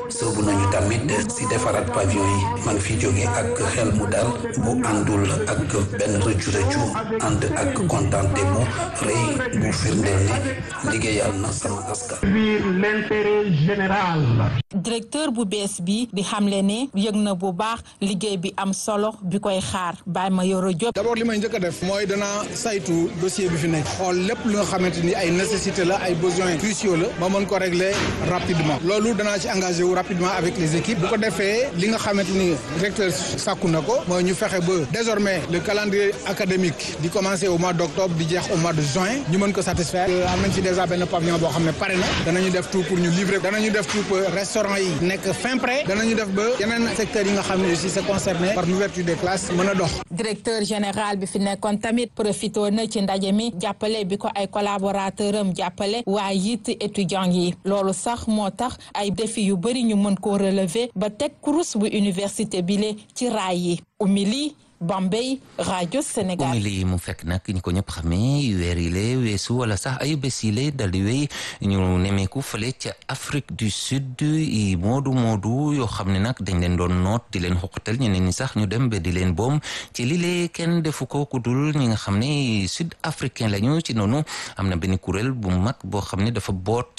soobu nañu tamit si defaraat pavillon yi man fi jóge ak xel mu dal bu àndul ak benn rëccu ànd ak kontante bu rëy bu firndeel ne liggéeyal na sama askan. L'intérêt général. Directeur bu bees bi di xamle ne yëg na bu baax liggéey bi am solo bi koy xaar Baye Mayoro Diop. D'abord li may njëkk a def mooy danaa saytu dossier bi fi nekk xool lépp lu nga xamante ni ay nécessité la ay besoins cruciaux la ma mën ko régler rapidement loolu danaa ci engagé wu rapidement avec les équipes bu ko defee li nga xamante ni directeur sàkku na ko mooy ñu fexe ba désormais le calendrier académique di commencer au mois d'octobre di jeex au mois de juin ñu mën ko satisfaire am nañ ci déjà benn pavillon boo xam ne pare na danañu def tout pour ñu livrer danañu def tout pour restaurant yi nekk fin prêt danañu def ba yeneen secteurs yi nga xam ne aussi c'est concerné par l'ouverture des classes mën a dox. Directeur général bi fi nekkoon tamit profité na ci ndaje mi jàppale bi ko ay collaborateur am jàppale waaye it étudiants yi loolu sax moo tax ay défi yu bëri ñu mën koo relever ba teg kurus bu université bile ci raay yi umili Bambey rajo Sénégal. umili mu fekk nag ñu ko ñëpp xamee weer yi lee weesu wala sax ay bés yi lee dal di wéy ñu nemeeku fële ca Afrique du Sud yi moodu yoo xam ne nag dañ leen doon noot di leen xoqatal ñeneen ñi sax ñu dem ba di leen boom ci li lee kenn defu ko ku dul ñi nga xam ne sud africain lañu ci noonu am na benn kuréel bu mag boo xam ne dafa boot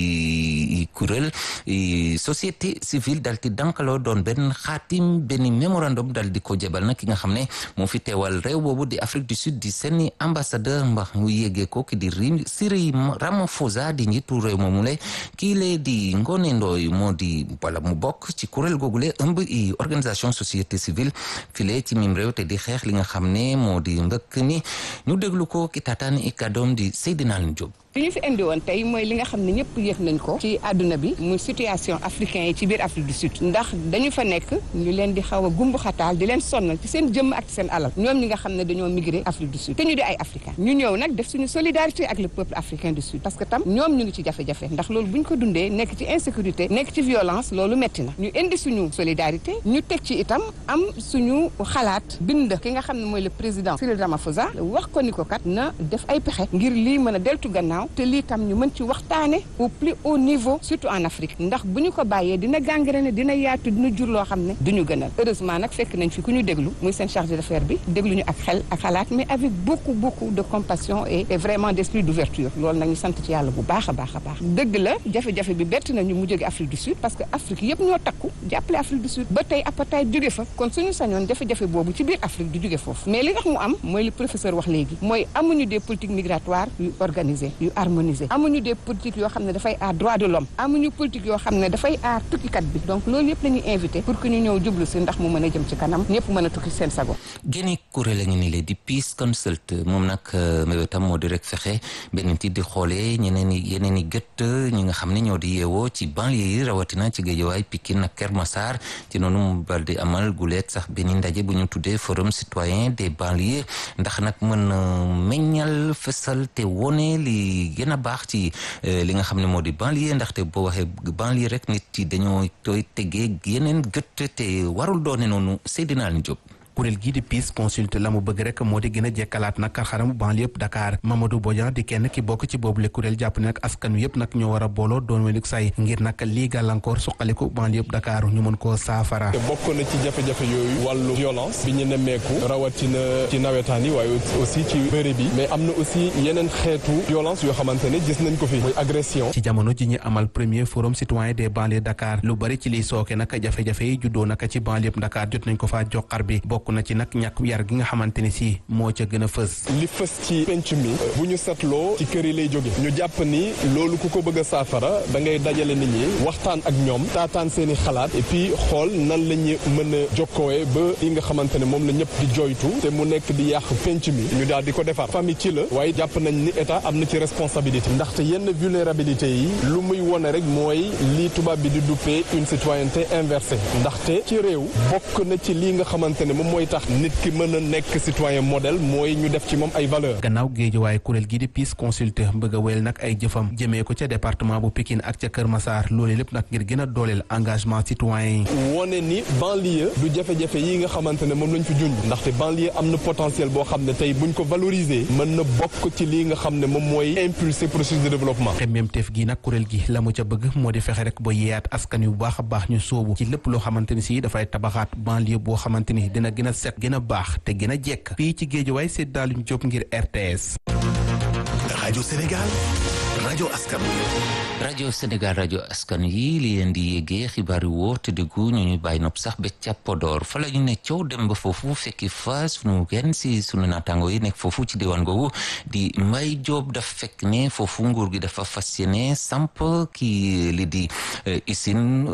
kuréel société civile dal di dankaloo doon benn xaatim benn mémorandum dal di ko jebal nag ki nga xam ne moo fi teewal réew boobu di Afrique du Sud di seeni ambassadeur mbax mu yéegee ko ki di Cyril Ramaphosa di njiitu réew moomu le kii lee di Ngoné Ndoye moo di wala mu bokk ci kuréel googule ëmb i organisation société civile file ci mim réew te di xeex li nga xam ne moo di mbëkk ni ñu déglu ko ki taataan i kàddoom di Seydina Diop. li ñu fi indi woon tey mooy li nga xam ne ñëpp yëg nañ ko ci àdduna bi muy situation africain yi ci biir Afrique du Sud ndax dañu fa nekk ñu leen di xaw a gumbu xataal di leen sonnal ci seen jëmm ak ci seen alal ñoom ñi nga xam ne dañoo migré Afrique du Sud te ñu di ay africain ñu ñëw nag def suñu solidarité ak le peuple africain du Sud parce que tam ñoom ñu ngi ci jafe-jafe ndax loolu bu ñu ko dundee nekk ci insécurité nekk ci violence loolu metti na ñu indi suñu solidarité ñu teg ci itam am suñu xalaat bind ki nga xam ne mooy le président Cyril Ramaphosa wax ko ni ko kat na def ay pexe ngir lii mën a deltu gannaaw te lii tam ñu mën ci waxtaane au plus haut niveau surtout en Afrique ndax bu ñu ko bàyyee dina gangréné dina yaatu dina jur loo xam ne duñu gënal heureusement nag fekk nañ fi ku ñu déglu muy seen chargé d'affaires bi déglu ñu ak xel ak xalaat mais avec beaucoup de compassion et vraiment d'esprit d'ouverture loolu nag ñu sant ci yàlla bu baax a baax dëgg la jafe-jafe bi bett nañu mu jóge Afrique du Sud parce que Afrique yëpp ñoo takku jàppale Afrique du Sud ba tey apartheid jóge fa kon suñu sañoon jafe-jafe boobu ci biir Afrique du jóge foofu mais li tax mu am mooy li professeur wax léegi mooy amuñu des politiques migratoires yu organisées yu harmonisées amuñu des politiques yoo xam ne dafay aar droit de l'homme amuñu politique yoo xam ne dafay aar tukkikat bi donc loolu yëpp la ñuy invité pour que ñu ñëw jublu si ndax mu mën a jëm ci kanam ñëpp mën a tukki seen sago. génne kuréel la ñu ni lee di Peace Consult moom nag mébétam moo di rek fexe benn nit di xoolee yeneen i gët ñi nga xam ne ñoo di yeewoo ci banlieue yi rawatina ci Guédiawaye Pikine ak Keur Massar ci noonu mu bal di amal guleet sax benn ndaje bu ñu tuddee forum citoyen des banlieues ndax nag mën meññal fësal te wone li gën a baax ci li nga xam ne moo di banlieue ndaxte boo waxee banlieue rek nit yi dañoo koy tegee yeneen gët te warul doone noonu Seydina Diop. kuréel gii di Peace Consult la mu bëgg rek moo di gën a jekkalaat nag xaramu banlieue yëpp Dakar Mamadou Bodian di kenn ki bokk ci boobule kuréel jàpp ne nag askan wi yëpp nag ñoo war a booloo doon wenik say ngir nag lii gàllankoor suqaliku banlieue yëpp Dakar ñu mën koo saafara. te bokk na ci jafe-jafe yooyu wàllu violence bi ñu nemmeeku rawatina ci nawetaan yi waaye aussi ci bëre bi mais am na aussi yeneen xeetu violence yoo xamante ne gis nañ ko fi mooy agression. ci jamono ji ñu amal premier forum citoyen des banlieues Dakar lu bari ci liy sooke nag jafe-jafe yi juddoo nag ci banlieue yëpp Dakar jot nañ ko faa joxar bi bokk na ci nag ñàkk yar gi nga xamante ni si moo ca gën a fës. li fës ci penc mi bu ñu seetloo ci kër yi lay jóge ñu jàpp ni loolu ku ko bëgg a saafara da ngay dajale nit ñi waxtaan ak ñoom taataan seen i xalaat et puis xool nan la ñu mën a jokkoowee ba yi nga xamante ne moom la ñëpp di joytu te mu nekk di yàq penc mi ñu daal di ko defar famille ci la waaye jàpp nañ ni état am na ci responsabilité ndaxte yenn vulnérabilité yi lu muy wone rek mooy lii tubaab bi di duppee une citoyenneté inversée ndaxte ci réew bokk na ci lii nga xamante ne moom mooy tax nit ki mën a nekk citoyen modèle mooy ñu def ci moom ay valeur. gannaaw Guédiawaye kuréel gi di Peace Consulté bëgg a wéyal nag ay jëfam jëmee ko ca département bu Pikine ak ca Kër Massar loolu lépp nag ngir gën a dooleel engagement citoyen yi. wone ni banlieue du jafe-jafe yi nga xamante ne moom lañ fi junj ndaxte banlieue am na potentiel boo xam ne tey buñ ko valoriser mën na bokk ci lii nga xam ne moom mooy impulser processus de développement. xemmemteef gi nag kuréel gi la mu ca bëgg moo di fexe rek ba yeeyaat askan yu baax a baax ñu sóobu ci lépp loo xamante ni si dafay tabaxaat banlieue boo xamante ni dina gën a set gën a baax te gën a jekk fii ci Guédiawaye Seydou Daaluñ Diop ngir RTS. rajo Sénégal rajo askan rajo Sénégal rajo askan yi li leen di yéegee xibaar yu wóor te déggu ñu ñuy bàyyi nopp sax ba ca Podor fa la ñu ne coow dem ba foofu fekki fa sunu genn si sunu naataango yi nekk foofu ci diwaan googu di Mbaye Diop daf fekk ne foofu nguur gi dafa fas yéene samp ki li di usine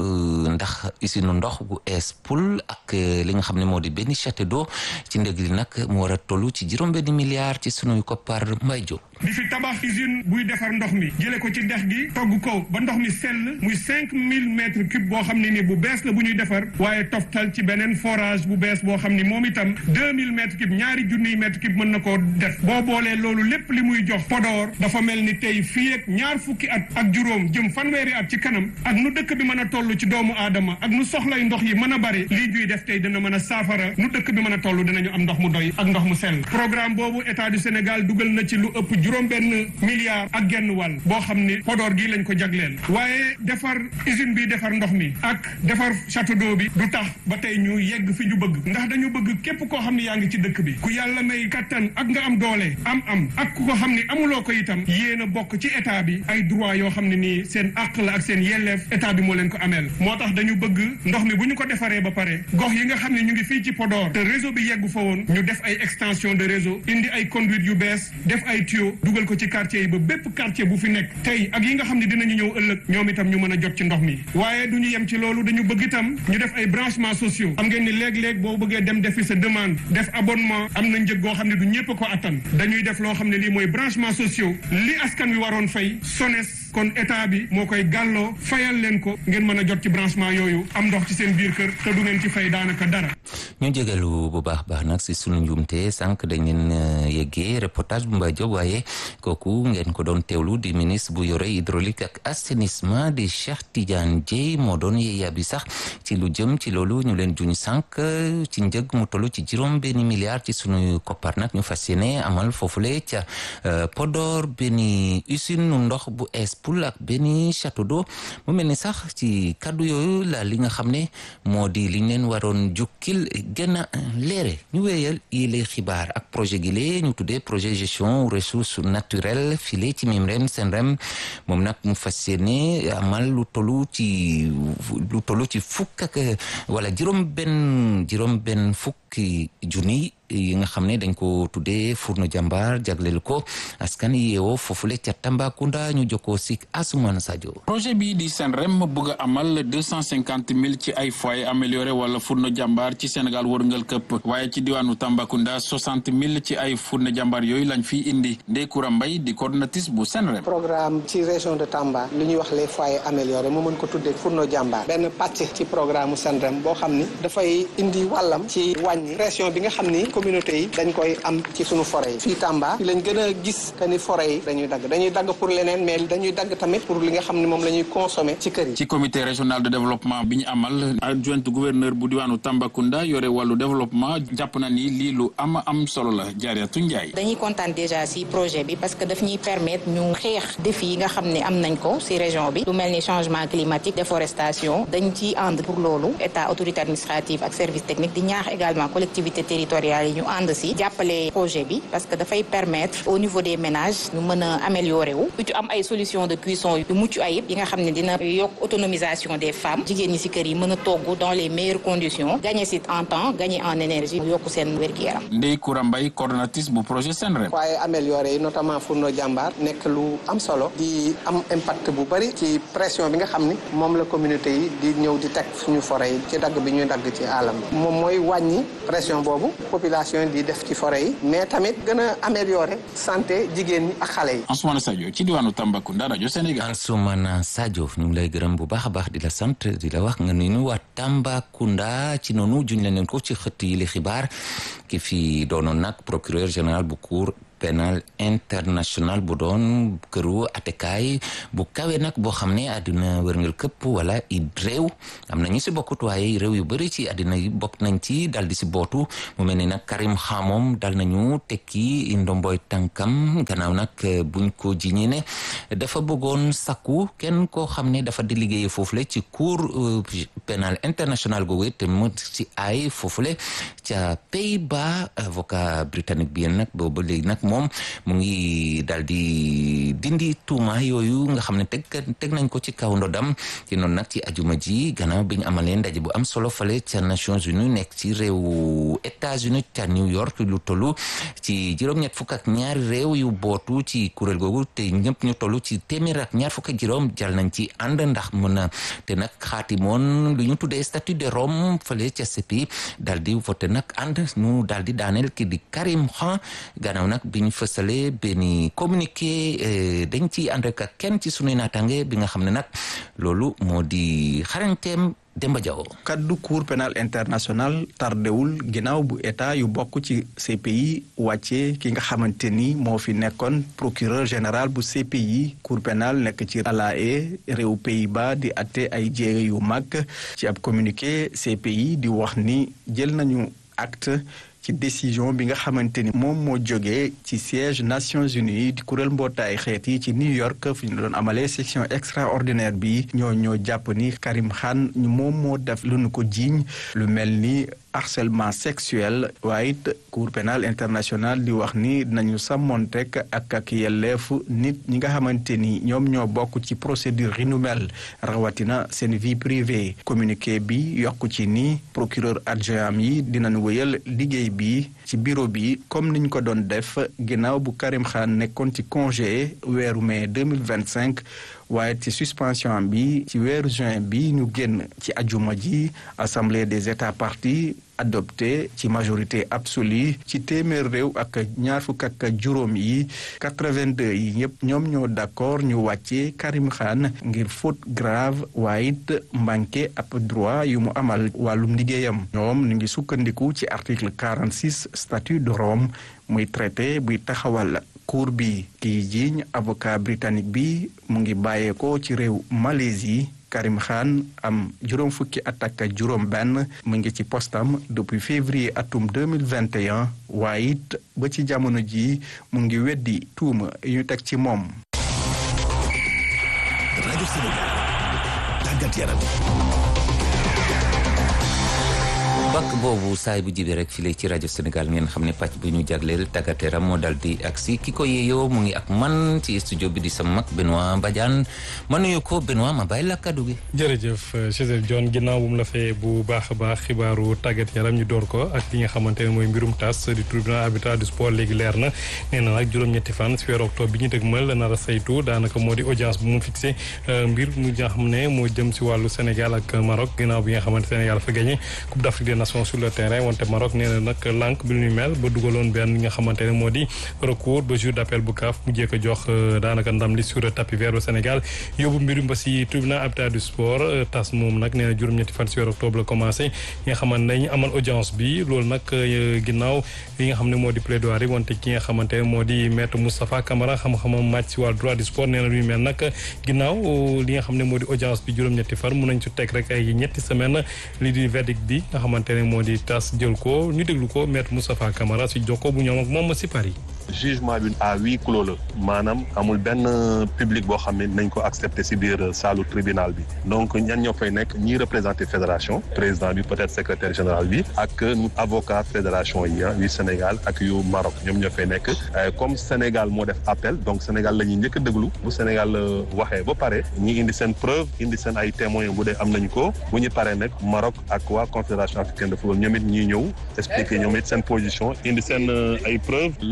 usine ndox bu Espul ak li nga xam ne moo di benn château d'eau ci ndeg li nag mu war a toll ci juróom-benn milliard ci sunuy koppar Mbaye Diop. di fi tabax usine buy defar ndox mi jële ko ci dex gi togg ko ba ndox mi sell muy 5000 mètres cubes boo xam ne ni bu bees la bu ñuy defar waaye toftal ci beneen forage bu bees boo xam ni moom itam 2000 mètres cubes ñaari junniy mètres cubes mën na koo def boo boolee loolu lépp li muy jox Podor dafa mel ni tey fii ak ñaar fukki at ak juróom jëm fanweeri at ci kanam ak nu dëkk bi mën a toll ci doomu aadama ak nu soxlay ndox yi mën a bari lii ñuy def tey dina mën a saafara nu dëkk bi mën a toll dinañu am ndox mu doy ak ndox mu sell programme boobu état du Sénégal dugal na ci lu ëpp juróom-benn milliard ak genn wàll boo xam ni Podor gii lañ ko jagleel waaye defar usine bi defar ndox mi ak defar château d'eau bi du tax ba tey ñu yegg fi ñu bëgg ndax dañu bëgg képp koo xam ni yaa ngi ci dëkk bi ku yàlla may kattan ak nga am doole am ak ku ko xam ni amuloo ko itam yéen a bokk ci état bi ay droit yoo xam ne nii seen àq la ak seen yelleef état bi moo leen ko ameel moo tax dañu bëgg ndox mi bu ñu ko defaree ba pare gox yi nga xam ne ñu ngi fii ci Podor te réseau bi yeggu fa woon ñu def ay extension de réseau indi ay conduite yu bees def ay tuyau dugal ko ci quartier yi ba bépp quartier bu fi nekk tey ak yi nga xam ne dinañu ñëw ëllëg ñoom itam ñu mën a jot ci ndox mi waaye du ñu yem ci loolu dañu bëgg itam ñu def ay branchements sociaux xam ngeen ni léeg-léeg boo bëggee dem defi sa demande def abonnement am na njëg goo xam ne du ñëpp ko attan dañuy def loo xam ne lii mooy branchements sociaux li askan wi waroon fay SONES kon état bi moo koy gàlloo fayal leen ko ngeen mën a jot ci branchement yooyu am ndox ci seen biir kër te du ngeen ci fay daanaka dara. ñu jégalu bu baax nag si sunu njuumte sànq dañ leen yeggee reportage bu Mbaye Diop waaye kooku ngeen ko doon teewlu di ministre bu yore hydraulique ak assainissement di Cheikh Tidiane Dièye moo doon yeeyaa bi sax ci lu jëm ci loolu ñu leen juñ sànq ci njëg mu toll ci juróom-benn milliard ci sunu koppar nag ñu fas yéene amal foofule ca Podor benn usine ndox bu Espul ak benn château d'eau mu mel ni sax ci kaddu yooyu la li nga xam ne moo di liñ leen waroon jukkil gën a leere ñu wéyal yi lay xibaar ak projet gi lee ñu tuddee projet gestion ressources naturelles file ci mim rem seen rem moom nag mu fas yéene amal lu tollu ci fukk ak wala juróom benn fukki junni yi nga xam ne dañ ko tuddee fourneau jàmbaar jagleel ko askan yeewoo foofule ca Tambacounda ñu jokkoo si Asuman Sadio. projet bii di SENREM bëgg a amal 250,000 ci ay foyer amélioré wala fourneau jàmbaar ci Sénégal wërngal këpp waaye ci diwaanu Tambacounda 60,000 ci ay fourneau jàmbaar yooyu lañ fi indi Ndeye Koura Mbaye di coordinatrice bu SENREM. programme ci région de Tamba li ñuy wax les foyers améliorés mu mën ko tuddee fourneau jàmbaar benn pàcc ci programme SENREM boo xam ni dafay indi wàllam ci wàññi pression bi nga xam ni communauté yi dañ koy am ci sunu forêt yi fii Tamba fi lañ gën a gis que ni forêt yi dañuy dagg pour leneen mais dañuy dagg tamit pour li nga xam ne moom la ñuy consommer ci kër yi. ci comité régional de développement bi ñu amal adjoint gouverneur bu diwaanu Tambacounda yore wàllu développement jàpp na ni lii lu am solo la Jaaratu Njaay. dañuy kontaan déjà si projet bi parce que daf ñuy permettre ñu xeex défi yi nga xam ne am nañ ko si région bi lu mel ni changement climatique déforestation dañ ciy ànd pour loolu état autorité administrative ak service technique di ñaax également collectivité territoriale yi ñu ànd si jàppale projet bi parce que dafay permettre au niveau des ménages ñu mën a améliorer wu ñu am ay solution de cuisson yu mucc ayib yi nga xam ne dina yokk autonomisation des femmes jigéen ñi si kër yi mën a togg dans les meilleures conditions gagner si en temps gagner en énergie yokk seen wér-gu-yaram. Ndeye Koura Mbaye coordonnatrice bu projet SENREM. waaye amélioré yi notamment fourneau jàmbaar nekk lu am solo di am impact bu bari ci pression bi nga xam ni moom la communauté yi di ñëw di teg suñu forêt yi ci dagg bi ñuy dagg ci àllam bi moom mooy wàññi pression boobu population population di def ci forêt yi mais tamit gën a améliorer santé jigéen ñi ak xale yi. Ansoumana Sadio ci diwaanu Tambacounda rajo Sénégal. Ansoumana Sadio ñu ngi lay gërëm bu baax a baax di la sant di la wax nga nuyu waa Tambacounda ci noonu juñ leen ko ci xët yi li xibaar ki fi doonoon nag procureur général bu cour pénal international bu doon këru atekaay bu kawe nag boo xam ne àddina wërngal këpp wala i réew am na ñu si bokkut waaye réew yu bëri ci àddina yi bokk nañ ci dal di si bootu mu mel ni nag Karim Khan moom dal nañu tekki ndomboy tànkam gannaaw nag buñ ko jiñee ne dafa bëggoon sakku kenn koo xam ne dafa di liggéeye foofule ci cour pénal international googu te mu ci ay foofule ca Pays-Bas avocat britannique bi yéen nag boobu léegi nag moom mu ngi daal di dindi tuuma yooyu nga xam ne teg nañ ko ci kaw ndodam ci noonu nag ci ajuma ji gannaaw bi ñu amalee ndaje bu am solo fale ca Nations Unies nekk ci réewu États-Unis ca New York lu tollu ci juróom-ñett fukk ak ñaari réew yu bootu ci kuréel googu te ñëpp ñu tollu ci téeméer ak ñaar fukk ak juróom jal nañ ci ànd ndax mën a te nag xaatimoon lu ñu tuddee statut de Rome fale ca CPI daal di voté nag ànd ñu daal di daaneel ki di Karim Khan gannaaw nag bi ñu fësale benn communiqué dañ ci ànd ak kenn ci sunuy naataange bi nga xam ne nag loolu moo di xarañteem Demba Diaw. kaddu cour pénal international tardewul ginnaaw bu état yu bokk ci CPI wàcce ki nga xamante ni moo fi nekkoon procureur général bu CPI cour pénal nekk ci La Haye réew Pays-Bas di atte ay jéego yu mag ci ab communiqué CPI di wax ni jël nañu acte ci décision bi nga xamante ni moom moo jógee ci siège Nations Unies di kuréel mbootaay xeet yi ci New York fi ñu doon amalee section extraordinaire bi ñoo jàpp ni Karim Khan moom moo def lu nu ko jiiñ lu mel ni harcèlement sexuel waaye it cour pénal international di wax ni dinañu sàmmontek ak yelleefu nit ñi nga xamante ni ñoom ñoo bokk ci procédure yi nu mel rawatina seen vie privée communiqué bi yokku ci ni procureur adjoint yi dinañ wéyal liggéey bi ci bureau bi comme niñ ko doon def ginnaaw bu Karim Khan nekkoon ci congé weeru mai 2025 waaye ci suspension bi ci weeru juin bi ñu génn ci ajuma ji assemblée des états parties adopté ci majorité absolue ci téeméer réew ak ñaar fukk ak juróom yi 82 yi ñëpp ñoom ñoo d'accord ñu wàccee Karim Khan ngir faute grave waaye it manqué ab droit yu mu amal wàllum liggéeyam ñoom ñu ngi sukkandiku ci article 46 statut de Rome muy traité buy taxawal cour bi kii jiiñ avocat britannique bi mu ngi bàyyeekoo ci réew Malaisie Karim Khan am juróom fukki at ak juróom benn mu ngi ci postam depuis février atum 2021 waaye it ba ci jamono ji mu ngi weddi tuuma yu teg ci moom. rajo Sénégal tàggat yaram. bakk boobu saay bu jibee rek file ci rajo Sénégal ngeen xam ne pàcc bu ñu jagleel tàggat yaram moo dal di agsi ki ko yeeyoo mu ngi ak man ci studio bi di sa mag Benoît Badiane ma nuyu ko Benoît ma bàyyi la kaddu gi. jërëjëf Chisel John ginnaaw bu mu la fee bu baax a baax xibaaru tàggat yaram ñu door ko ak li nga xamante ne mooy mbirum tas di tribunal arbitral du sport léegi leer na nee na nag juróom-ñetti fan si weeru octobre bi ñu dëgmal la nar a saytu daanaka moo di audience bu mu fixé mbir mu nga xam ne moo jëm si wàllu Sénégal ak Maroc ginnaaw bi nga xamante Sénégal fa gagné Coupe d'Afrique des Nations sur le terrain wante Maroc nee na nag lànk bi ñu mel ba dugaloon benn li nga xamante ne moo di recours ba jour d'appel bu CAF mu jékk a jox daanaka ndam li sur le tapis vert au Sénégal yóbbu mbirum ba si tribunal arbitral du sport tas moom nag nee na juróom-ñetti fan si weeru octobre la commencé ñi nga xamante ne ñu amal audience bi loolu nag ginnaaw li nga xam ne moo di plaidoirie wante ki nga xamante ne moo di maître Moustapha Camara xam-xamam màcc si wàllu droit du sport nee na lu ñu mel nag ginnaaw li nga xam ne moo di audience bi juróom-ñetti fan mun nañ ci teg rek ay ñetti semaine li di verdict bi nga xamante ne moo di tas jël ko ñu déglu ko maître Moustapha Camara si jokko bu ñoom ak moom si Paris. jugement bi à huis clos la maanaam amul benn public boo xam ne nañ ko accepté ci biir saalu tribunal bi donc ñan ñoo fay nekk ñiy représenté fédération président bi peut-être secrétaire général bi ak avocat fédération yi yu Sénégal ak yu Maroc ñoom ñoo fay nekk comme Sénégal moo def appel donc Sénégal la ñuy njëkk a déglu bu Sénégal waxee ba pare ñi indi seen preuve indi seen ay témoins bu dee am nañu ko bu ñu paree nag Maroc ak waa confédération africaine de football ñoom it ñuy ñëw expliquer ñoom it seen position indi seen ay preuve loolu ko jeexee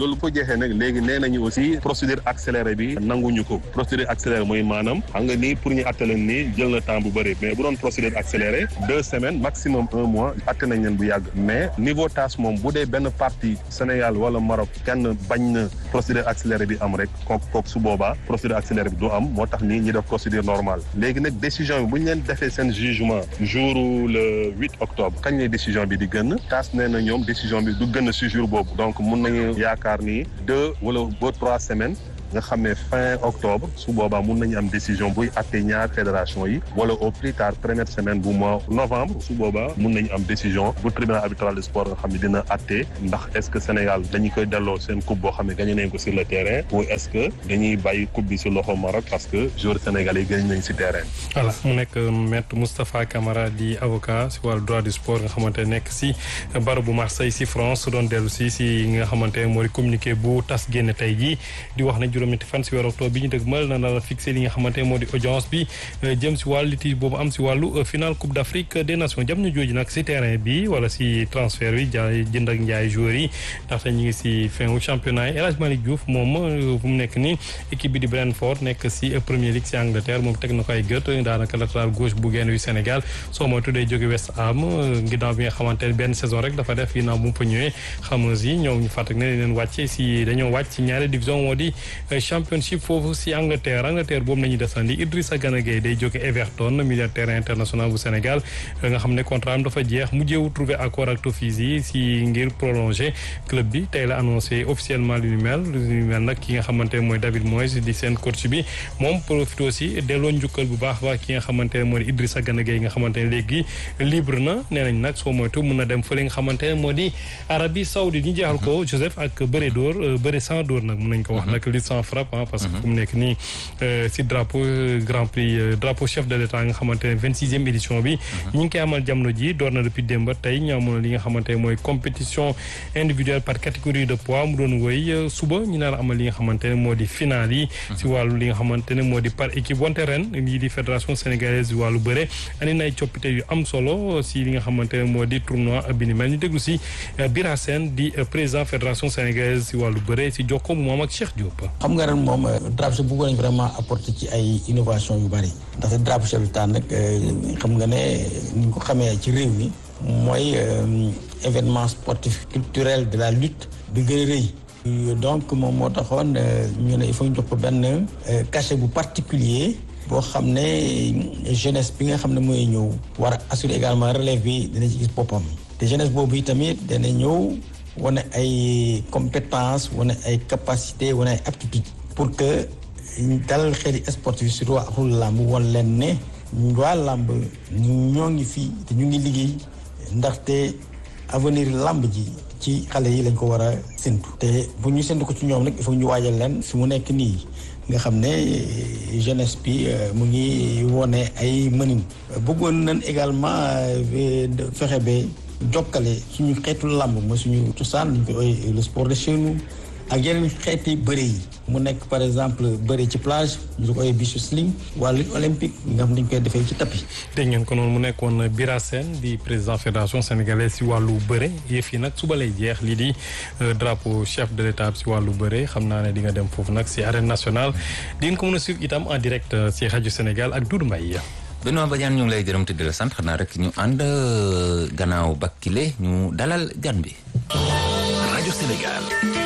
defee nag léegi nee nañu aussi procédure accélérée bi nanguñu ko procédure accélérée mooy maanaam xam nga nii pour ñu atte leen nii jël na temps bu bëri mais bu doon procédure accélérée 2 semaines maximum 1 mois atte nañ leen bu yàgg mais niveau TAS moom bu dee benn partie Sénégal wala Maroc kenn bañ na procédure accélérée bi am rek kooku su boobaa procédure accélérée bi du am moo tax nii ñi def procédure normale léegi nag décision bi bu ñu leen defee seen jugement jour le 8 octobre kañ lay décision bi di gën TAS nee na ñoom décision bi du gën si jour boobu donc mun nañu yaakaar ni 2 wala ba 3 semaines nga xam ne fin octobre su boobaa mun nañu am décision buy àtte ñaar fédération yi wala au plus tard première semaine bu mois novembre su boobaa mun nañu am décision bu tribunal arbitral de sport nga xam ne dina àtte ndax est-ce que Sénégal dañu koy delloo seen coupe boo xam ne gagné nañ ko sur le terrain ou est-ce que dañuy bàyyi coupe bi si loxo Maroc parce que joueurs sénégalais yi gagné nañ si terrain. voilà mu nekk maître Moustapha Camara di avocat si wàllu droit du sport nga xamante nekk si barreau bu Marseille si France doon dellu si nga xamante moo di communiqué bu TAS génn tey jii di wax ne juróom-ñetti fan si weeru octobre bi ñu dëgmal na la fixé li nga xamante moo di audience bi jëm si wàllu litige boobu am si wàllu final Coupe d'Afrique des Nations jam ñu jooju nag si terrain bi wala si transfert bi jaay jënd ak njaay joueurs yi ndaxte ñu ngi si fin wu championnat yi El Hadj Malick Diouf moom fu mu nekk nii équipe bi di Brentford nekk si Premier League si Angleterre moom teg na ko ay gët daanaka latéral gauche bu génn yu Sénégal soo moytu day jóge West Ham ginnaaw bi nga xamante ne benn saison rek dafa def ginnaaw bu mu fa ñëwee xameuse yi ñoom ñu fàttali ne leen wàcce si dañoo wàcc si ñaari division moo di championship foofu si Angleterre boobu nañuy desandi Idrissa Gana Gueye day jóge Everton milieu de terrain international bu Sénégal nga xam ne contrat am dafa jeex mujjeewu trouver accord ak Toffees yi si ngir prolonger club bi tey la annoncé officiellement lu ñu mel nag ki nga xamante ne mooy David Moyes di seen coach bi moom profité aussi delloo njukkal bu baax baax ki nga xamante ne moo di Idrissa Gana Gueye nga xamante ne léegi libre na nee nañ nag soo moytu mun na dem fële nga xamante ne moo di Arabie Saoudite ñu jeexal ko Joseph ak bëre dóor bëre sans dóor nag mun nañ ko wax nag li sans frappe parce que fu mu nekk nii si drapeau grand prix drapeau chef de l'état nga xamante ne 26e édition bi ñu ngi koy amal jamono ji door na depuis démb tey ñu amoon li nga xamante ne mooy compétition individuelle par catégorie de poids mu doon wëy suba ñu nar a amal li nga xamante ne moo di finale yi si wàllu li nga xamante ne moo di par équipe wante ren lii di fédération sénégalaise di wàllu bëre andi na ay coppite yu am solo si li nga xamante ne moo di tournoi bi ni mel ñu déglu si Bira Sène di président fédération sénégalaise si wàllu bëre si jokko mu moom ak Cheikh Diop. xam nga ren moom drapeau bëggoon nañ vraiment apporter ci ay innovation yu bari ndax drapeau chef de l'État nag xam nga ne ni ñu ko xamee ci réew mi mooy événement sportif culturel de la lutte bi gën a rëy donc moom moo taxoon ñu ne il faut ñu jox ko benn cachet bu particulier boo xam ne jeunesse bi nga xam ne mooy ñëw war a assurer également relève bi dina ci gis boppam te jeunesse boobu yi tamit dana ñëw wane ay compétences wane ay capacités wane ay aptitudes pour que dalal xeeti sportif surtout waa axul làmb woon leen ne waa làmb ñoo ngi fii te ñu ngi liggéey ndaxte avenir làmb ji ci xale yi lañ ko war a séntu te bu ñu séntu ko ci ñoom nag il faut ñu waajal leen fi mu nekk nii nga xam ne jeunesse bi mu ngi wone ay mënin bëggoon nañ également fexe ba jokkale suñu xeetu làmb mooy suñu cosaan lañ koy le sport de chez nous ak yeneen xeeti bëre yi mu nekk par exemple bëre ci plage ñu koy beach sling wala lutte olympique nga xam dañ koy defee ci tapis. dégg ngeen ko noonu mu nekkoon Bira Sène di président fédération sénégalaise si wàllu bëre yëf yi nag suba lay jeex lii di drapeau chef de l'état si wàllu bëre xam naa ne di nga dem foofu nag si arène nationale di nga ko mën a suivre itam en direct si rajo Sénégal ak Doudou Mbaye. Benoît Badiane ñu ngi lay gërëm te di la sant xanaa rek ñu ànd gannaaw bakkile ñu dalal gan bi. rajo Sénégal.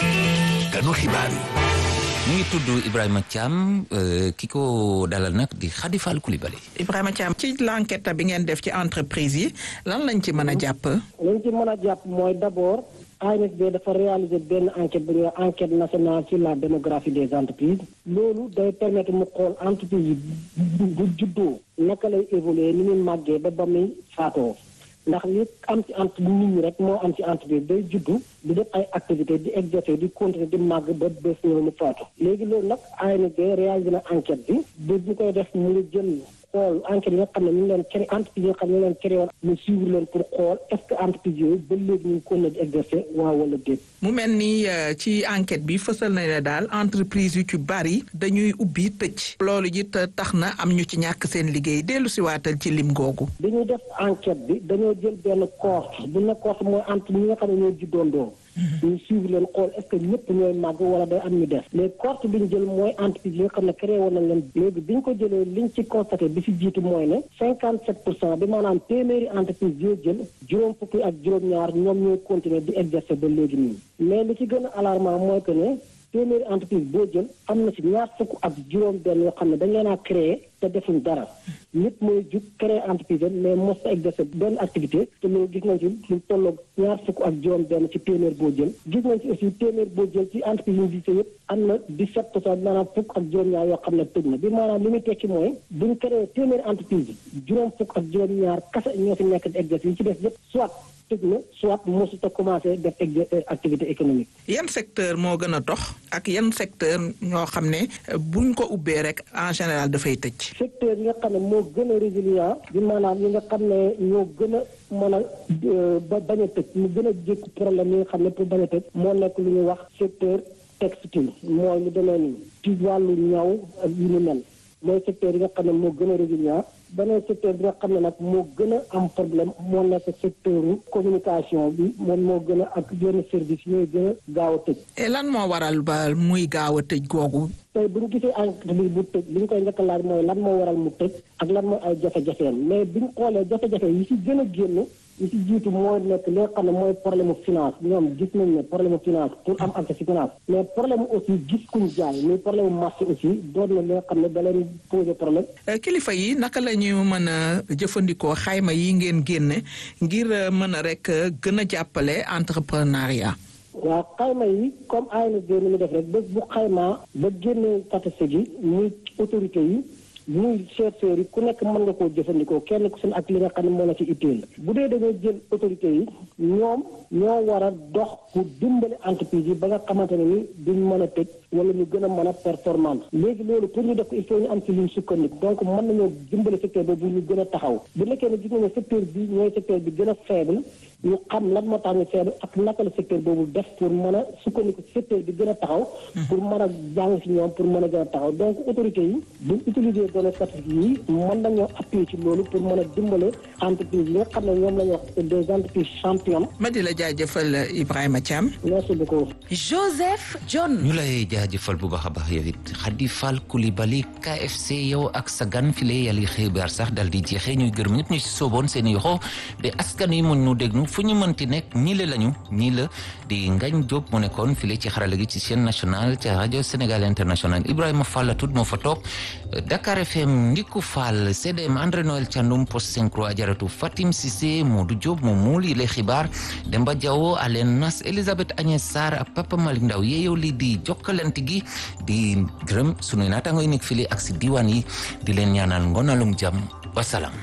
ganu xibaar yi. mu ngi tudd Ibrahima Thiam ki ko dalal nag di Khady Fall Coulibaly. Ibrahima Thiam ci l'enquête bi ngeen def ci entreprise yi lan lañ ci mën a jàpp. lañ ci mën a jàpp mooy d'abord ANSD dafa réaliser benn enquête bu ñuy wax enquête nationale sur la démographie des entreprises loolu day permettre mu xool entreprise yi bu juddoo naka lay évoluer ni muy màggee ba muy faatoo ndax li am ci nit ñi rek moo am ci entreprise day juddu di def ay activité di exercer di continuer di màgg ba bés ñëw mu faatu léegi loolu nag ANSD réaliser na enquête bi bu koy def mu ngi jël xool enquête yi nga xam ne ñu ngi leen créé entreprise yi nga xam ne ñu leen créé woon ñu suivre leen pour xool est-ce que entreprise yooyu ba léegi ñu ngi continuer di exercer waaw wala déet. mu mel ni ci enquête bi fësal na ne daal entreprise yu ci bari dañuy ubbi tëj loolu it tax na am ñu ci ñàkk seen liggéey dellu si waatal ci lim googu. dañuy def enquête bi dañoo jël benn cohorte bu ne cohorte mooy entre ñi nga xam ne ñoo juddoondoo ñu suivre leen xool est-ce que ñëpp ñooy màgg wala day am ñu des mais cohorte bi ñu jël mooy entreprise yi nga xam ne créé woon nañ leen léegi bi ñu ko jëlee liñ ci constaté bi ci jiitu mooy ne 57% bi maanaam téeméeri entreprise yoo jël juróom fukki ak juróom-ñaar ñoom ñooy continuer di exercer ba léegi nii mais li ci gën a alarmant mooy que ne téeméeri entreprise boo jël am na ci ñaar fukk ak juróom benn yoo xam ne dañ leen a créé te defuñ dara nit mooy jug créé entreprise mais mos a exercer benn activité te loolu gis nañ ci lu tolloog ñaar fukk ak juróom benn ci téeméer boo jël gis nañ ci aussi téeméer boo jël ci entreprise yi ñu gisee yëpp am na 17% maanaam fukk ak juróom-ñaar yoo xam ne tëj na bi maanaam li muy tekki mooy buñ créé téeméeri entreprise juróom fukk ak juróom-ñaar kese ñoo fi nekk di exercer yi ci def yëpp soit tëj na soit mosut a commencé def activité économique. yan secteur moo gën a dox ak yan secteur ñoo xam ne buñ ko ubbee rek en général dafay tëj. secteur yi nga xam ne moo gën a résilient bi maanaam yi nga xam ne ñoo gën a mën a bañ a tëj mu gën a jékku problème yi nga xam ne pour bañ a tëj moo nekk lu ñuy wax secteur textile mooy lu demee nii ci wàllu ñaw ak yu ni mel mooy secteur yi nga xam ne moo gën a résilient beneen secteur bi nga xam ne nag moo gën a am problème moo nekk secteur communication bi moom moo gën a ak yenn service yooyu gën a gaaw a tëj. et lan moo waral ba muy gaaw a tëj googu. tey bu ñu gisee entreprise bu tëj li ñu koy njëkk a laaj mooy lan moo waral mu tëj ak lan mooy ay jafe-jafeem mais bi ñu xoolee jafe-jafe yi ci gën a génn yi ci jiitu mooy nekk li nga xam ne mooy problème mu finance ñoom gis nañ ne problème mu finance pour am accès ci finance mais problème aussi gis kuñ jaay muy problème mu marché aussi doon na li nga xam ne da leen posé problème. kilifa yi naka la ñu mën a jëfandikoo xayma yi ngeen génne ngir mën a rek gën a jàppale entrepreneuriat. waaw xayma yi comme ANSD ni mu def rek bés bu xayma ba génne statistique yi muy autorité yi muy chercheurs yi ku nekk mën nga koo jëfandikoo kenn ku seen ak li nga xam ne moo la ci itteel bu dee dañoo jël autorité yi ñoom ñoo war a dox pour dimbali entreprise yi ba nga xamante ne ni duñ mën a tëj wala ñu gën a mën a performance léegi loolu pour ñu def ko il faut ñu am ci luñ sukkandiku donc mën nañoo dimbali secteur boobu ñu gën a taxaw bu nekkee ne gis nañu secteur bi ñooy secteur bi gën a faible ñu xam lan moo tax ñu faible ak naka la secteur boobu def pour mën a sukkandiku secteur bi gën a taxaw pour mën a jàng ci ñoom pour mën a gën a taxaw donc autorités yi buñ utiliser données statistiques yi mën nañoo appuyer ci loolu pour mën a dimbale entreprise yi nga xam ne ñoom la ñuy wax des entreprises championnes. ma di la jaajëfal Ibrahima Thiam. merci beaucoup. Joseph John. ñu lay jaajëfal bu baax a baax yow it Khady Fall Coulibaly KFC yow ak sa gan file yàlla xibaar sax dal di jeexee ñuy gërëm ñëpp ñu si sooboon seen i yoxo ba askan yi mun ñu déglu fu ñu mënti nekk ñii la lañu ñii la di Ngagne Diop mu nekkoon file ci xarala gi ci chaîne nationale ca rajo Sénégal international Ibrahima Fall la tudd moo fa toog Dakar FM Ndiku Fall CDM André Noël Thiandoum Poste Synchro Ajaratu Fatim Cissé Modou Diop mu muul yi lay xibaar Demba Diawo Alen Nas Elisabeth Agnès Sarr ak Papa Malick Ndaw yeeyow li di jokkalante gi di gërëm sunuy naataango yi nekk file ak si diwaan yi di leen ñaanal ngonalum jàmm wasalaam.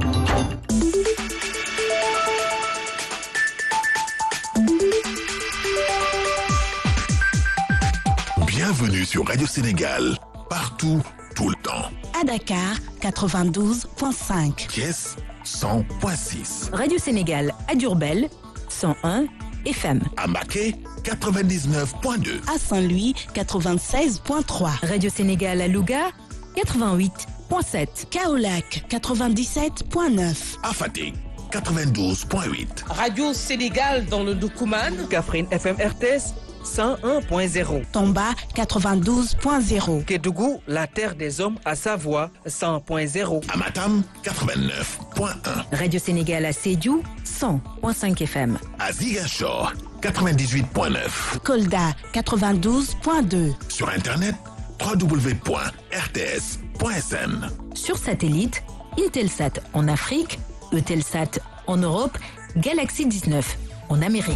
Bienvenue sur Radio Sénégal, partout, tout le temps. À Dakar, 92.5. Thiès, 100.6. Radio Sénégal à Diourbel, 101 FM. À Mbacké, 99.2. À Saint-Louis, 96.3. Radio Sénégal à Louga, 88.7. Kaolack, 97.9. À Fatick, 92.8. Radio Sénégal dans le Doukoumane. Kaffrine FM RTS 101.0. Tamba 92.0. Kédougou, la terre des hommes à Savoie 100.0. À Matam 89.1. Radio Sénégal à Sédhiou 100.5 FM. À Ziguinchor 98.9. Kolda 92.2. Sur internet www.rts.sn. Sur satellite, Intelsat en Afrique, Eutelsat en Europe, Galaxy 19 en Amérique.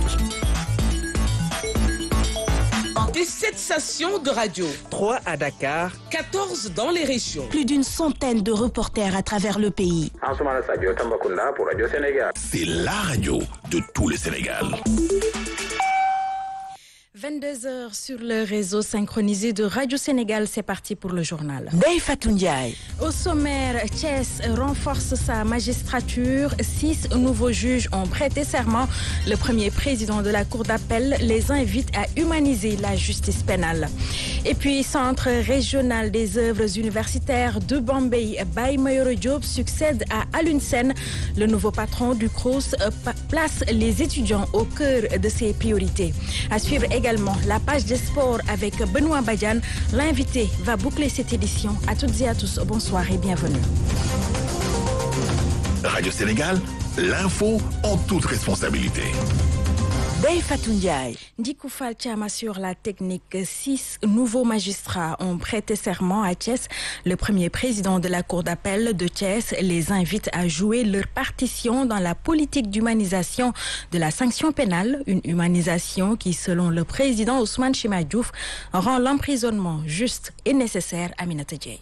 Des 7 stations de radio. 3 à Dakar. 14 dans les régions. Plus d'une centaine de reporters à travers le pays. Pour Radio Sénégal. C'est la radio de tout le Sénégal. 22h sur le réseau synchronisé de Radio Sénégal, c'est parti pour le journal. Ndeye Fatou Ndiaye. Au sommaire, Thiès renforce sa magistrature. 6 nouveaux juges ont prêté serment. Le premier président de la Cour d'appel les invite à humaniser la justice pénale. Et puis, Centre régional des œuvres universitaires de Bambey, Baye Mayoro Diop succède à Alioune Sène. Le nouveau patron du CROUS place les étudiants au cœur de ses priorités. À suivre également la page des sports avec Benoît Badiane. L'invité va boucler cette édition. À toutes et à tous, bonsoir et bienvenue. Radio Sénégal, l'info en toute responsabilité. Ndeye Fatou Ndiaye. Ndikou Fall Thiam assure la technique. 6 nouveaux magistrats ont prêté serment à Thiès. Le premier président de la Cour d'appel de Thiès les invite à jouer leur partition dans la politique d'humanisation de la sanction pénale. Une humanisation qui, selon le président Ousmane Chima Diouf, rend l'emprisonnement juste et nécessaire. Aminata Dieye.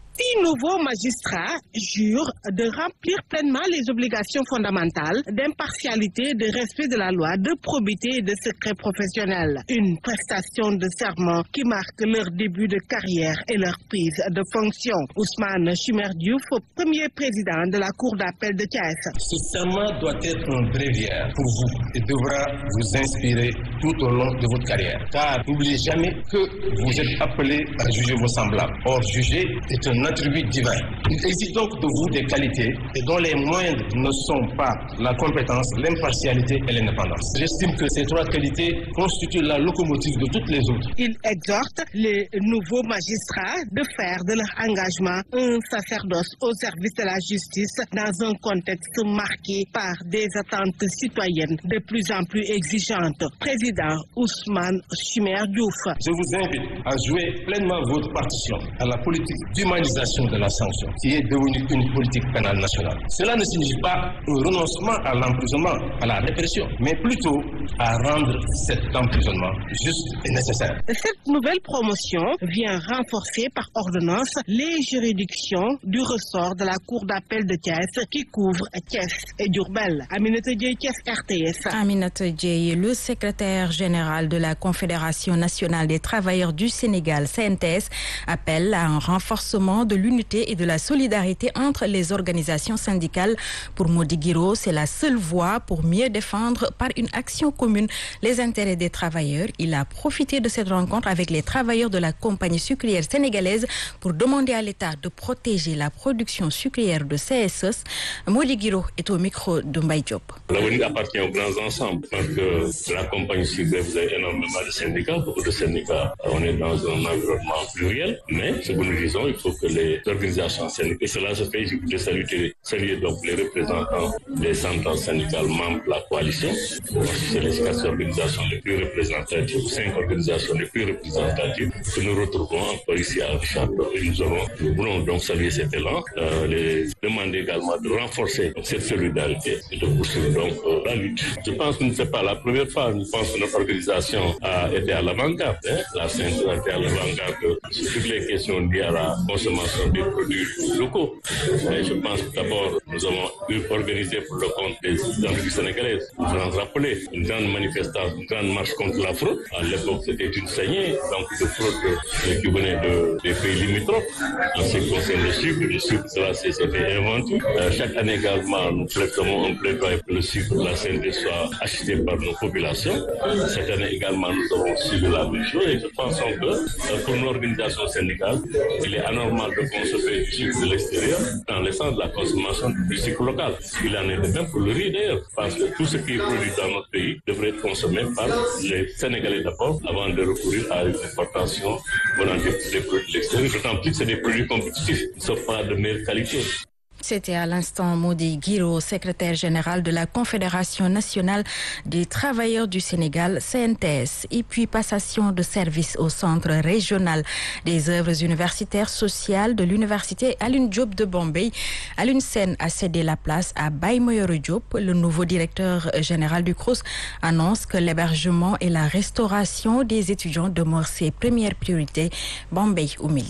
6 nouveaux magistrats jurent de remplir pleinement les obligations fondamentales d'impartialité, de respect de la loi, de probité et de secret professionnel. Une prestation de serment qui marque leur début de carrière et leur prise de fonction. Ousmane Chima Diouf, premier président de la Cour d'appel de Thiès. Ce serment doit être un bréviaire pour vous et devra vous inspirer tout au long de votre carrière. Car n'oubliez jamais que vous êtes appelé à juger vos semblables. Or, juger est un attribut divin. Il existe donc de vous des qualités et dont les moindres ne sont pas la compétence, l'impartialité et l'indépendance. J'estime que ces 3 qualités constituent la locomotive de toutes les autres. Il exhorte les nouveaux magistrats de faire de leur engagement un sacerdoce au service de la justice dans un contexte marqué par des attentes citoyennes de plus en plus exigeantes. Président Ousmane Chima Diouf. Je vous invite à jouer pleinement votre partition à la politique d'humanisation de la sanction, qui est devenue une politique pénale nationale. Cela ne signifie pas un renoncement à l'emprisonnement, à la répression, mais plutôt à rendre cet emprisonnement juste et nécessaire. Cette nouvelle promotion vient renforcer par ordonnance les juridictions du ressort de la Cour d'appel de Thiès qui couvre Thiès et Diourbel. Aminata Dieye, Thiès, RTS. Aminata Dieye, le secrétaire général de la Confédération nationale des travailleurs du Sénégal, CNTS, appelle à un renforcement de l'unité et de la solidarité entre les organisations syndicales. Pour Mody Guiro, c'est la seule voie pour mieux défendre par une action commune les intérêts des travailleurs. Il a profité de cette rencontre avec les travailleurs de la compagnie sucrière sénégalaise pour demander à l'État de protéger la production sucrière de CSS. Mody Guiro est au micro de Mbaye Diop. L'avenir appartient aux grands ensembles parce que la compagnie sucrière, vous avez énormément de syndicats, beaucoup de syndicats. On est dans un environnement pluriel, mais ce que nous disons, il faut que les organisations syndicales, et cela se fait, je voudrais saluer donc les représentants des centrales syndicales membres de la coalition. C'est les 4 organisations les plus représentatives, 5 organisations les plus représentatives que nous retrouvons encore ici à Richard. Nous voulons donc saluer cet élan, les demander également de renforcer cette solidarité et de poursuivre donc la lutte. Je pense que ce n'est pas la première fois, je pense que notre organisation a été à l'avant-garde. La CNTS a été à l'avant-garde sur les questions liées à la consommation des produits locaux. Et je pense que d'abord, nous avons organisé pour le compte des entreprises sénégalaises, vous en rappelez, une grande manifestation, une grande marche contre la fraude. À l'époque, c'était une saignée donc de fraude qui venait des pays limitrophes. En ce qui concerne le sucre, cela c'était inventé. Chaque année également, nous préparons un plaidoyer pour le sucre de la CNT soit acheté par nos populations. Cette année également, nous avons suivi la même chose et je pense que pour nos organisations syndicales, il est anormal de consommer du sucre de l'extérieur dans le sens de la consommation du sucre local. Il en est de même pour le riz d'ailleurs, parce que tout ce qui est produit dans notre pays devrait être consommé par les Sénégalais d'abord avant de recourir à une importation venant des produits de l'extérieur. D'autant plus que c'est des produits compétitifs, qui ne sont pas de meilleure qualité. C'était à l'instant Mody Guiro, secrétaire général de la Confédération nationale des travailleurs du Sénégal, CNTS. Et puis passation de service au Centre régional des œuvres universitaires sociales de l'Université Alioune Diop de Bambey. Alioune Sène a cédé la place à Baye Mayoro Diop. Le nouveau directeur général du CROUS annonce que l'hébergement et la restauration des étudiants demeurent ses premières priorités. Bambey Ouméli.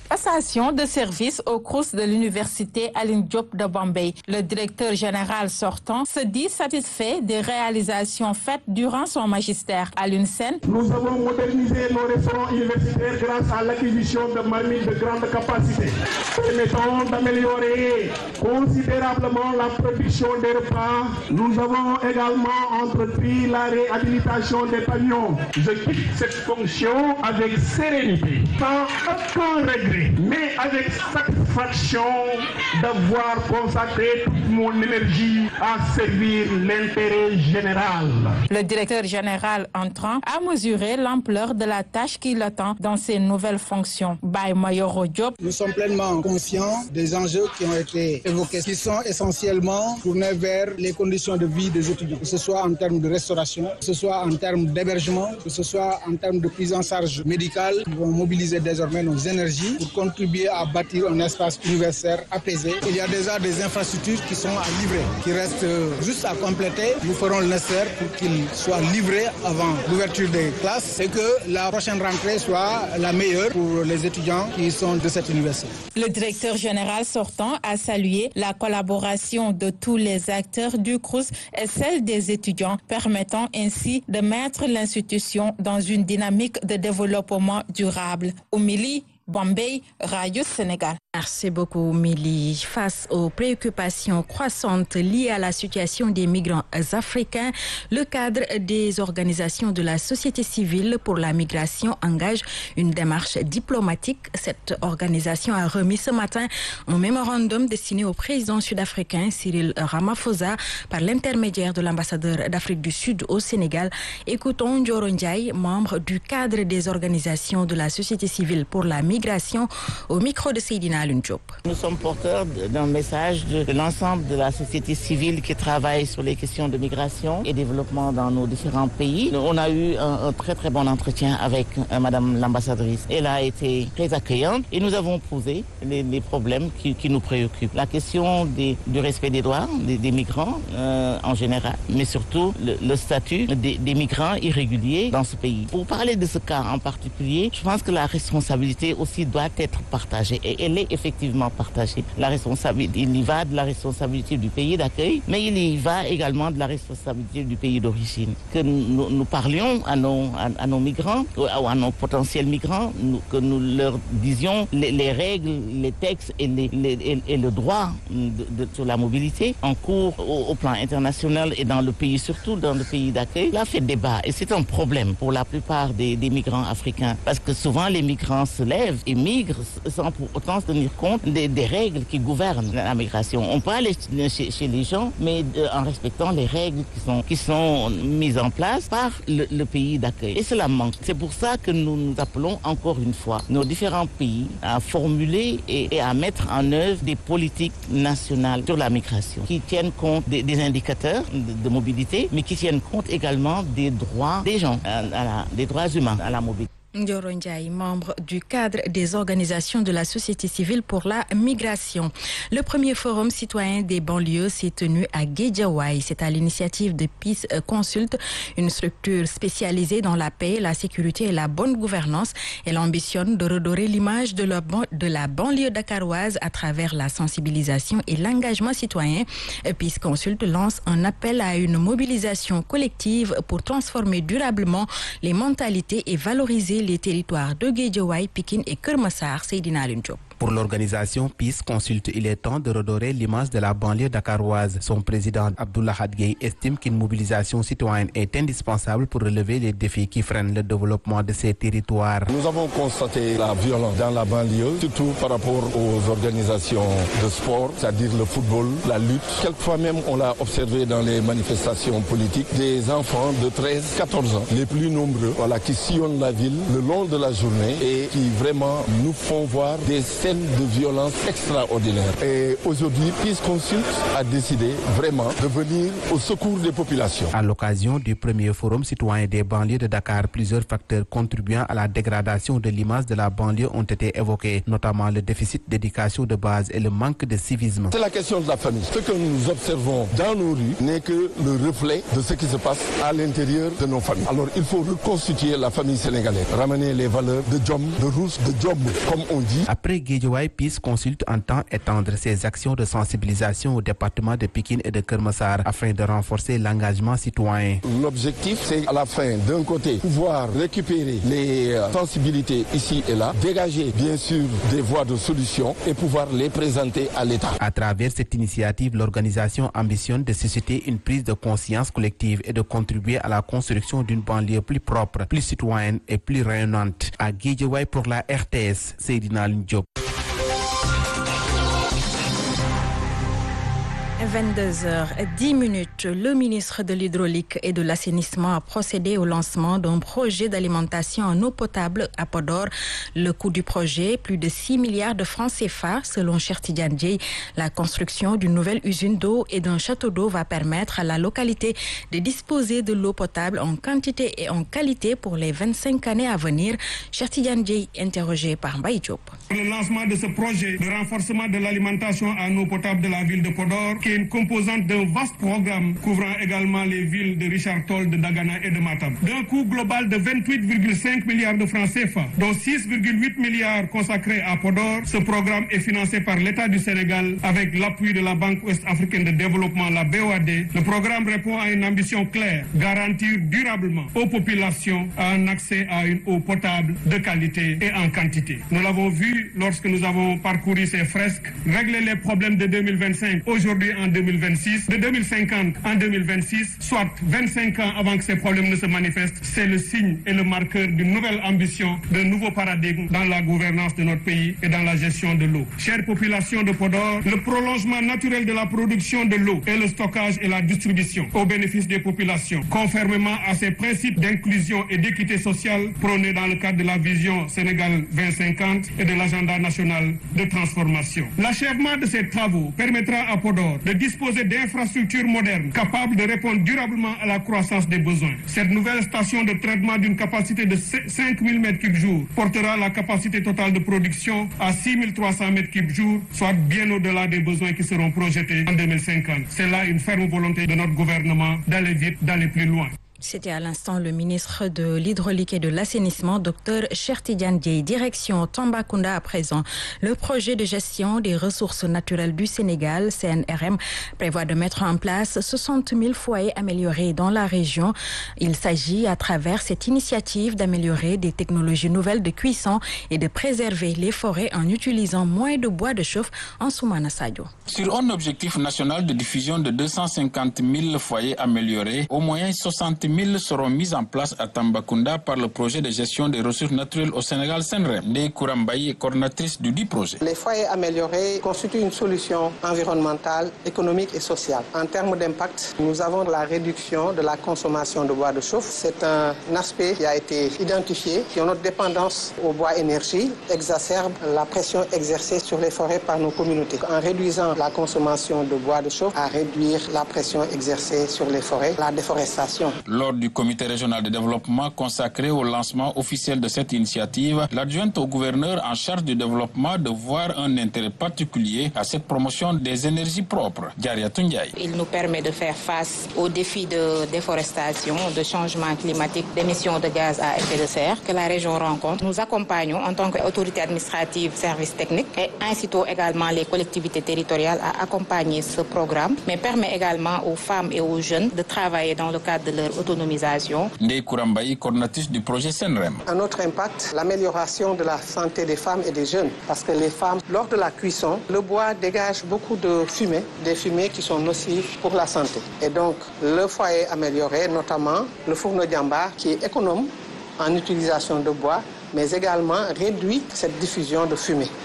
passation de service au CROUS de l'université Alioune Diop de Bombay. Le directeur général sortant se dit satisfait des réalisations faites durant son magistère. Alioune Sène. Nous avons modernisé nos restaurants universitaires grâce à l'acquisition de marmites de grande capacité, permettant d'améliorer considérablement la production des repas. Nous avons également entrepris la réhabilitation des pavillons. Je quitte cette fonction avec sérénité, sans aucun regret, mais avec satisfaction d'avoir consacré toute mon énergie à servir l'intérêt général. Le directeur général entrant a mesuré l'ampleur de la tâche qui l'attend dans ses nouvelles fonctions. Baye Mayoro Diop. Nous sommes pleinement conscients des enjeux qui ont été évoqués, qui sont essentiellement tournés vers les conditions de vie des étudiants, que ce soit en termes de restauration, que ce soit en termes d'hébergement, que ce soit en termes de prise en charge médicale. Nous allons mobiliser désormais nos énergies pour contribuer à bâtir un espace universitaire apaisé. Il y a déjà des infrastructures qui sont à livrer, qui restent juste à compléter. Nous ferons le nécessaire pour qu'ils soient livrés avant l'ouverture des classes et que la prochaine rentrée soit la meilleure pour les étudiants qui sont de cette université. Le directeur général sortant a salué la collaboration de tous les acteurs du CROUS et celle des étudiants, permettant ainsi de mettre l'institution dans une dynamique de développement durable. Oumy, Bombay, Radio Sénégal. Merci beaucoup, Mili. Face aux préoccupations croissantes liées à la situation des migrants africains, le cadre des organisations de la société civile pour la migration engage une démarche diplomatique. Cette organisation a remis ce matin un mémorandum destiné au président sud-africain Cyril Ramaphosa par l'intermédiaire de l'ambassadeur d'Afrique du Sud au Sénégal. Écoutons Ndioro Ndiaye, membre du cadre des organisations de la société civile pour la migration, au micro de Seydina. Nous sommes porteurs d'un message de l'ensemble de la société civile qui travaille sur les questions de migration et développement dans nos différents pays. On a eu un très très bon entretien avec Madame l'ambassadrice. Elle a été très accueillante et nous avons posé les problèmes qui nous préoccupent. La question du respect des droits des migrants en général, mais surtout le statut des migrants irréguliers dans ce pays. Pour parler de ce cas en particulier, je pense que la responsabilité aussi doit être partagée et elle est effectivement partagée. La responsabilité, il y va de la responsabilité du pays d'accueil, mais il y va également de la responsabilité du pays d'origine. Que nous parlions à nos migrants, ou à nos potentiels migrants, que nous leur disions les règles, les textes et le droit sur la mobilité en cours au plan international et dans le pays, surtout dans le pays d'accueil. Là, fait débat et c'est un problème pour la plupart des migrants africains parce que souvent les migrants se lèvent et migrent sans pour autant tenir compte des règles qui gouvernent la migration. On peut aller chez les gens, mais en respectant les règles qui sont mises en place par le pays d'accueil. Et cela manque. C'est pour ça que nous appelons encore une fois nos différents pays à formuler et à mettre en œuvre des politiques nationales sur la migration qui tiennent compte des indicateurs de mobilité, mais qui tiennent compte également des droits des gens, des droits humains à la mobilité. Ndioro Ndiaye, membre du cadre des organisations de la société civile pour la migration. Le premier forum citoyen des banlieues s'est tenu à Guédiawaye. C'est à l'initiative de Peace Consult, une structure spécialisée dans la paix, la sécurité et la bonne gouvernance. Elle ambitionne de redorer l'image de la banlieue dakaroise à travers la sensibilisation et l'engagement citoyen. Peace Consult lance un appel à une mobilisation collective pour transformer durablement les mentalités et valoriser les territoires de Guédiawaye, Pikine et Keur Massar. Seydina Alioune Diop. Pour l'organisation Peace Consult, il est temps de redorer l'image de la banlieue dakaroise. Son président Abdoulaye Hadgueye estime qu'une mobilisation citoyenne est indispensable pour relever les défis qui freinent le développement de ces territoires. Nous avons constaté la violence dans la banlieue, surtout par rapport aux organisations de sport, c'est-à-dire le football, la lutte. Quelquefois même, on l'a observé dans les manifestations politiques, des enfants de 13-14 ans, les plus nombreux, qui sillonnent la ville le long de la journée et qui vraiment nous font voir des scènes de violence extraordinaires. Et aujourd'hui, Peace Consult a décidé vraiment de venir au secours des populations. À l'occasion du premier forum citoyen des banlieues de Dakar, plusieurs facteurs contribuant à la dégradation de l'image de la banlieue ont été évoqués, notamment le déficit d'éducation de base et le manque de civisme. C'est la question de la famille. Ce que nous observons dans nos rues n'est que le reflet de ce qui se passe à l'intérieur de nos familles. Alors il faut reconstituer la famille sénégalaise, ramener les valeurs de Djom, de Rousse, de Djom, comme on dit. Après Guédiawaye, Peace Consult entend étendre ses actions de sensibilisation au département de Pikine et de Keur Massar afin de renforcer l'engagement citoyen. L'objectif, c'est à la fin, d'un côté, pouvoir récupérer les sensibilités ici et là, dégager bien sûr des voies de solution et pouvoir les présenter à l'État. À travers cette initiative, l'organisation ambitionne de susciter une prise de conscience collective et de contribuer à la construction d'une banlieue plus propre, plus citoyenne et plus rayonnante. À Guédiawaye pour la RTS, Seydina Diop. 22h10, le ministre de l'Hydraulique et de l'Assainissement a procédé au lancement d'un projet d'alimentation en eau potable à Podor. Le coût du projet, plus de 6 milliards de francs CFA, selon Cheikh Tidiane Dièye. La construction d'une nouvelle usine d'eau et d'un château d'eau va permettre à la localité de disposer de l'eau potable en quantité et en qualité pour les 25 années à venir. Cheikh Tidiane Dièye, interrogé par Mbaye Diop. Le lancement de ce projet de renforcement de l'alimentation en eau potable de la ville de Podor, qui est une composante d'un vaste programme couvrant également les villes de Richard Toll, de Dagana et de Matam. D'un coût global de 28,5 milliards de francs CFA, dont 6,8 milliards consacrés à Podor, ce programme est financé par l'État du Sénégal avec l'appui de la Banque ouest-africaine de développement, la BOAD. Le programme répond à une ambition claire, garantir durablement aux populations un accès à une eau potable de qualité et en quantité. Nous l'avons vu lorsque nous avons parcouru ces fresques, régler les problèmes de 2025, aujourd'hui en 2026, de 2050 en 2026, soit 25 ans avant que ces problèmes ne se manifestent. C'est le signe et le marqueur d'une nouvelle ambition, d'un nouveau paradigme dans la gouvernance de notre pays et dans la gestion de l'eau. Chère population de Podor, le prolongement naturel de la production de l'eau et le stockage et la distribution au bénéfice des populations, conformément à ces principes d'inclusion et d'équité sociale prônés dans le cadre de la vision Sénégal 2050 et de l'agenda national de transformation. L'achèvement de ces travaux permettra à Podor de disposer d'infrastructures modernes capables de répondre durablement à la croissance des besoins. Cette nouvelle station de traitement d'une capacité de 5000 m3 portera la capacité totale de production à 6300 m3, soit bien au-delà des besoins qui seront projetés en 2050. C'est là une ferme volonté de notre gouvernement d'aller vite, d'aller plus loin. C'était à l'instant le ministre de l'Hydraulique et de l'Assainissement, Dr Cheikh Tidiane Dièye. Direction Tambacounda à présent. Le projet de gestion des ressources naturelles du Sénégal, CNRM, prévoit de mettre en place 60 000 foyers améliorés dans la région. Il s'agit à travers cette initiative d'améliorer des technologies nouvelles de cuisson et de préserver les forêts en utilisant moins de bois de chauffe en Soumana Sadio. Sur un objectif national de diffusion de 250 000 foyers améliorés, au moins 60 000 seront mis en place à Tambacounda par le projet de gestion des ressources naturelles au Sénégal, CNRM. Ndeye Kourambaye est coordinatrice du dit projet. Les foyers améliorés constituent une solution environnementale, économique et sociale. En termes d'impact, nous avons la réduction de la consommation de bois de chauffe. C'est un aspect qui a été identifié, qui notre dépendance au bois énergie exacerbe la pression exercée sur les forêts par nos communautés. En réduisant la consommation de bois de chauffe, à réduire la pression exercée sur les forêts, la déforestation. Lors du comité régional de développement consacré au lancement officiel de cette initiative, l'adjointe au gouverneur en charge du développement de voir un intérêt particulier à cette promotion des énergies propres. Diaria Tundiaye. Il nous permet de faire face aux défis de déforestation, de changement climatique, d'émissions de gaz à effet de serre que la région rencontre. Nous accompagnons en tant qu'autorité administrative, services techniques et incitons également les collectivités territoriales à accompagner ce programme, mais permet également aux femmes et aux jeunes de travailler dans le cadre de leur autonomisation. Ndeye Kourambaye, coordinatrice du projet CNRM. Un autre impact, l'amélioration de la santé des femmes et des jeunes. Parce que les femmes, lors de la cuisson, le bois dégage beaucoup de fumée, des fumées qui sont nocives pour la santé. Et donc, le foyer amélioré, notamment le fourneau Diamba, qui est économe en utilisation de bois, mais également réduit cette diffusion de fumée.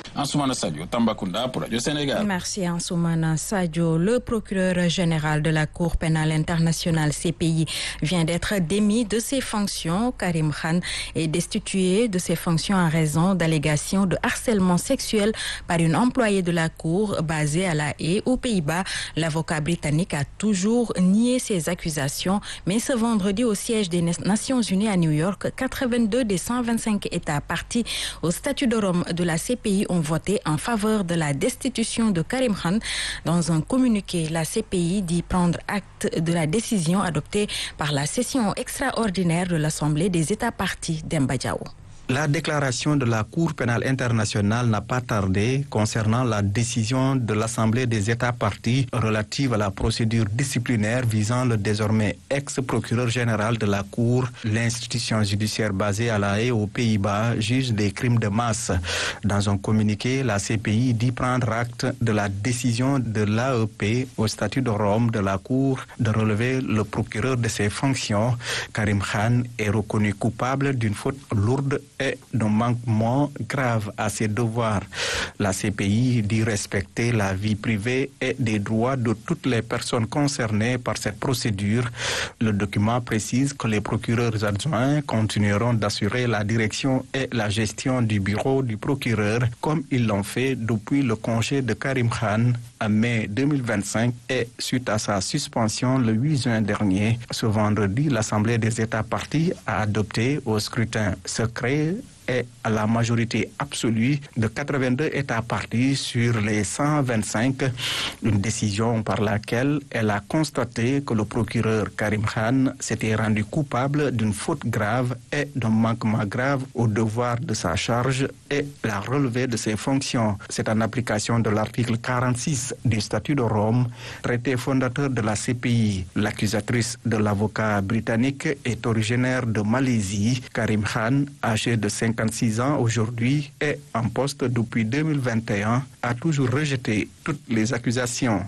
Ansoumana Sadio, Tambacounda pour Radio Sénégal. Merci Ansoumana Sadio. Le procureur général de la Cour pénale internationale CPI vient d'être démis de ses fonctions. Karim Khan est destitué de ses fonctions en raison d'allégations de harcèlement sexuel par une employée de la Cour basée à La Haye, aux Pays-Bas. L'avocat britannique a toujours nié ces accusations, mais ce vendredi au siège des Nations Unies à New York, 82 des 125 États partis au statut de Rome de la CPI ont voté en faveur de la destitution de Karim Khan. Dans un communiqué, la CPI dit prendre acte de la décision adoptée par la session extraordinaire de l'Assemblée des États partis d'Emba Diawo. La déclaration de la Cour pénale internationale n'a pas tardé concernant la décision de l'Assemblée des États partis relative à la procédure disciplinaire visant le désormais ex-procureur général de la Cour. L'institution judiciaire basée à La Haye, aux Pays-Bas, juge des crimes de masse. Dans un communiqué, la CPI dit prendre acte de la décision de l'AEP au statut de Rome de la Cour de relever le procureur de ses fonctions. Karim Khan est reconnu coupable d'une faute lourde et d'un manquement grave à ses devoirs. La CPI dit respecter la vie privée et des droits de toutes les personnes concernées par cette procédure. Le document précise que les procureurs adjoints continueront d'assurer la direction et la gestion du bureau du procureur comme ils l'ont fait depuis le congé de Karim Khan en mai 2025 et suite à sa suspension le 8 juin dernier. Ce vendredi, l'Assemblée des États partis a adopté au scrutin secret et à la majorité absolue de 82 États partis sur les 125, une décision par laquelle elle a constaté que le procureur Karim Khan s'était rendu coupable d'une faute grave et d'un manquement grave au devoir de sa charge et l'a relevé de ses fonctions. C'est en application de l'article 46 du statut de Rome, traité fondateur de la CPI. L'accusatrice de l'avocat britannique est originaire de Malaisie. Karim Khan, âgé de 56 ans aujourd'hui et en poste depuis 2021, a toujours rejeté toutes les accusations.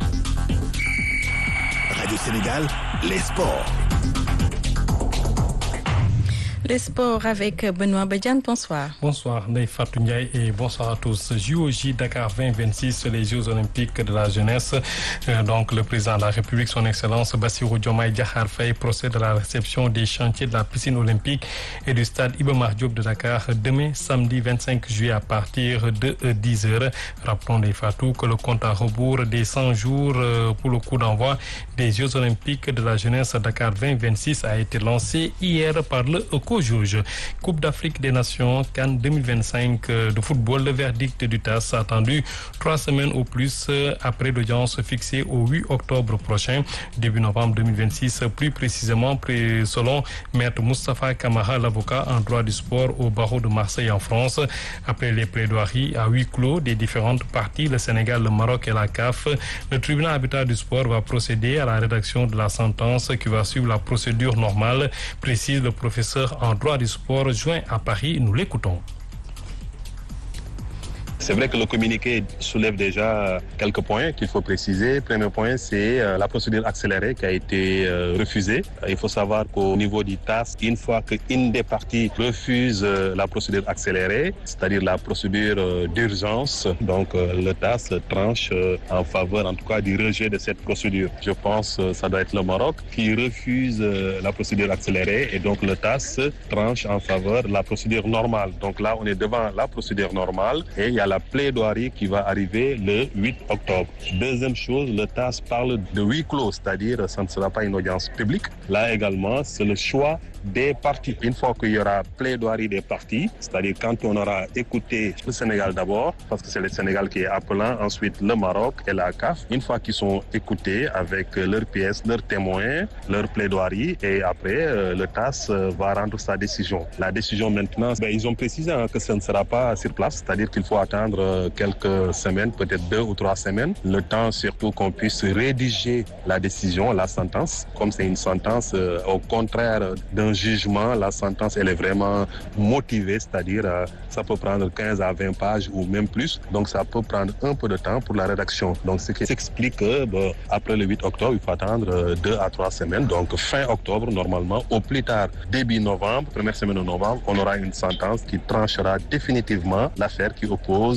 Radio Sénégal, les sports. Les sports avec Benoît Badiane, bonsoir. Bonsoir Ndeye Fatou Ndiaye et bonsoir à tous. JOJ Dakar 2026, les Jeux Olympiques de la jeunesse. Donc le président de la République, son Excellence Bassirou Diomaye Diakhar Faye, procède à la réception des chantiers de la piscine olympique et du stade Iba Mar Diop de Dakar demain samedi 25 juillet à partir de 10h. Rappelons Ndeye Fatou que le compte à rebours des 100 jours pour le coup d'envoi des Jeux Olympiques de la jeunesse Dakar 2026 a été lancé hier par le co-juge. Coupe d'Afrique des Nations, CAN 2025 de football, le verdict du TAS attendu 3 semaines au plus après l'audience fixée au 8 octobre prochain, début novembre 2026, plus précisément selon Maître Moustapha Kamara, l'avocat en droit du sport au barreau de Marseille en France. Après les plaidoiries à huis clos des différentes parties, le Sénégal, le Maroc et la CAF, le tribunal arbitral du sport va procéder à la rédaction de la sentence qui va suivre la procédure normale, précise le professeur en droit du sport joint à Paris. Nous l'écoutons. C'est vrai que le communiqué soulève déjà quelques points qu'il faut préciser. Premier point, c'est la procédure accélérée qui a été refusée. Il faut savoir qu'au niveau du TAS, une fois qu'une des parties refuse la procédure accélérée, c'est-à-dire la procédure d'urgence, donc le TAS tranche en faveur, en tout cas, du rejet de cette procédure. Je pense que ça doit être le Maroc qui refuse la procédure accélérée et donc le TAS tranche en faveur de la procédure normale. Donc là, on est devant la procédure normale et il y a la plaidoirie qui va arriver le 8 octobre. Deuxième chose, le TAS parle de huis clos, c'est-à-dire ça ne sera pas une audience publique. Là également, c'est le choix des parties. Une fois qu'il y aura plaidoirie des parties, c'est-à-dire quand on aura écouté le Sénégal d'abord, parce que c'est le Sénégal qui est appelant, ensuite le Maroc et la CAF, une fois qu'ils sont écoutés avec leurs pièces, leurs témoins, leurs plaidoiries, et après le TAS va rendre sa décision. La décision maintenant, ils ont précisé que ce ne sera pas sur place, c'est-à-dire qu'il faut attendre quelques semaines, peut-être 2 ou 3 semaines, le temps surtout qu'on puisse rédiger la décision, la sentence. Comme c'est une sentence au contraire d'un jugement, la sentence elle est vraiment motivée, c'est-à-dire ça peut prendre 15 à 20 pages ou même plus, donc ça peut prendre un peu de temps pour la rédaction. Donc ce qui s'explique que après le 8 octobre, il faut attendre 2 à 3 semaines, donc fin octobre normalement, au plus tard début novembre, première semaine de novembre, on aura une sentence qui tranchera définitivement l'affaire qui oppose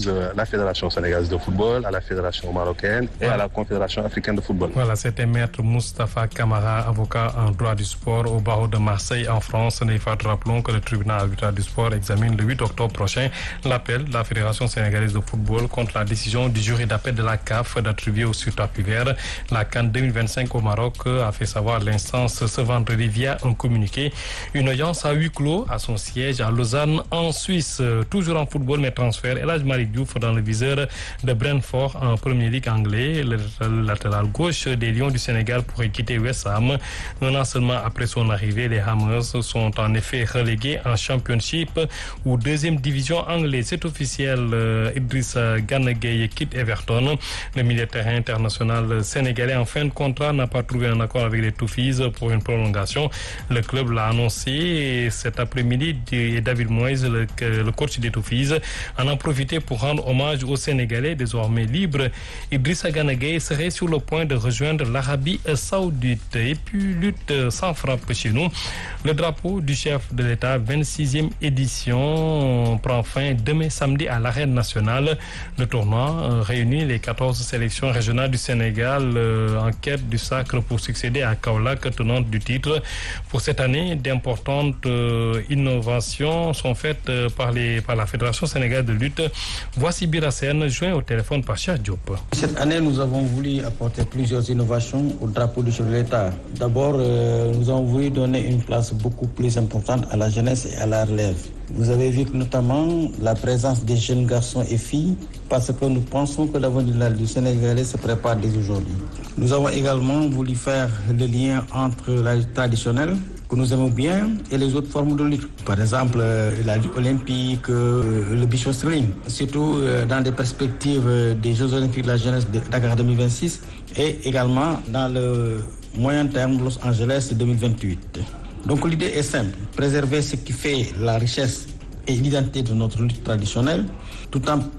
propose à la Fédération sénégalaise de football, à la Fédération marocaine et à la Confédération africaine de football. Voilà, c'était Maître Moustapha Camara, avocat en droit du sport au barreau de Marseille en France. Rappelons que le tribunal arbitral du sport examine le 8 octobre prochain l'appel de la Fédération sénégalaise de football contre la décision du jury d'appel de la CAF d'attribuer au Super Vert la CAN 2025 au Maroc, a fait savoir l'instance ce vendredi via un communiqué. Une audience à huis clos à son siège à Lausanne en Suisse. Toujours en football, mais transfert. El Hadji Malick Diouf dans le viseur de Brentford en Premier League anglais. Le latéral gauche des Lions du Sénégal pourrait quitter West Ham. Un an seulement après son arrivée, les Hammers sont en effet relégués en Championship ou deuxième division anglaise. C'est officiel. Idrissa Gana Gueye quitte Everton. Le milieu de terrain international sénégalais en fin de contrat n'a pas trouvé un accord avec les Toffees pour une prolongation. Le club l'a annoncé cet après-midi et David Moyes, le coach des Toffees, en a profité pour rendre hommage aux Sénégalais désormais libres. Idrissa Gana Gueye serait sur le point de rejoindre l'Arabie Saoudite. Et puis lutte sans frappe chez nous. Le drapeau du chef de l'État, 26e édition, prend fin demain samedi à l'Arène nationale. Le tournoi réunit les 14 sélections régionales du Sénégal en quête du sacre pour succéder à Kaolack, tenante du titre. Pour cette année, d'importantes innovations sont faites par la Fédération sénégalaise de lutte. Voici Birassène, joint au téléphone par Cheikh Diop. Cette année, nous avons voulu apporter plusieurs innovations au drapeau du chef de l'État. D'abord, nous avons voulu donner une place beaucoup plus importante à la jeunesse et à la relève. Vous avez vu notamment la présence des jeunes garçons et filles parce que nous pensons que l'avenir du Sénégalais se prépare dès aujourd'hui. Nous avons également voulu faire le lien entre la lutte traditionnelle que nous aimons bien et les autres formes de lutte. Par exemple, la lutte olympique, le beach wrestling, surtout dans des perspectives des Jeux olympiques de la jeunesse de Dakar 2026 et également dans le moyen terme Los Angeles 2028. Donc l'idée est simple, préserver ce qui fait la richesse et l'identité de notre lutte traditionnelle, tout en